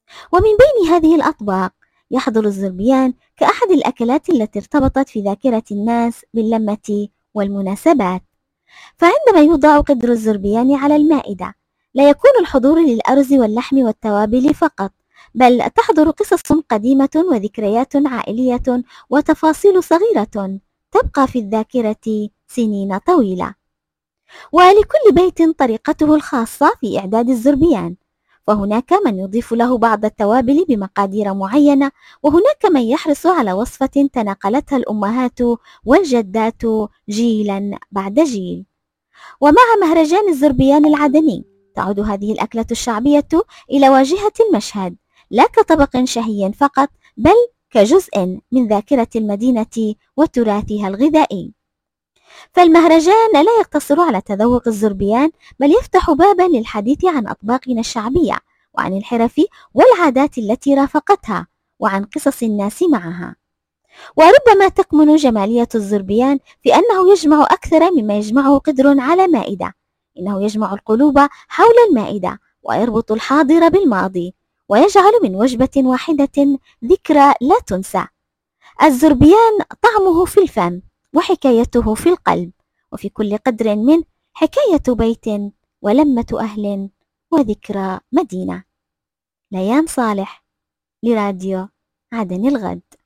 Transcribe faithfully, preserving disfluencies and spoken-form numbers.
ومن بين هذه الأطباق يحضر الزربيان كأحد الأكلات التي ارتبطت في ذاكرة الناس باللمة والمناسبات. فعندما يوضع قدر الزربيان على المائدة لا يكون الحضور للأرز واللحم والتوابل فقط، بل تحضر قصص قديمة وذكريات عائلية وتفاصيل صغيرة تبقى في الذاكرة سنين طويلة. ولكل بيت طريقته الخاصة في إعداد الزربيان، فهناك من يضيف له بعض التوابل بمقادير معينة، وهناك من يحرص على وصفة تناقلتها الأمهات والجدات جيلا بعد جيل. ومع مهرجان الزربيان العدني تعود هذه الأكلة الشعبية إلى واجهة المشهد، لا كطبق شهي فقط، بل كجزء من ذاكرة المدينة وتراثها الغذائي. فالمهرجان لا يقتصر على تذوق الزربيان، بل يفتح بابا للحديث عن أطباقنا الشعبية، وعن الحرف والعادات التي رافقتها، وعن قصص الناس معها. وربما تكمن جمالية الزربيان في أنه يجمع أكثر مما يجمعه قدر على مائدة. إنه يجمع القلوب حول المائدة، ويربط الحاضر بالماضي، ويجعل من وجبة واحدة ذكرى لا تنسى. الزربيان طعمه في الفم، وحكايته في القلب، وفي كل قدر منه حكاية بيت ولمة أهل وذكرى مدينة. ليان صالح، لراديو عدن الغد.